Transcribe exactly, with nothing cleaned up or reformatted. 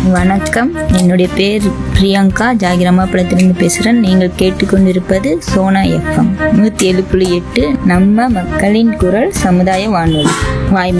வணக்கம், என்னுடைய பேர் பிரியங்கா, ஜாகிரமாப்பழத்திலிருந்து பேசுகிறேன். நீங்கள் கேட்டுக்கொண்டிருப்பது சோனா எஃப்எம் நூற்றி ஏழு புள்ளி எட்டு, நம்ம மக்களின் குரல் சமுதாய வானொலி. வாய்மை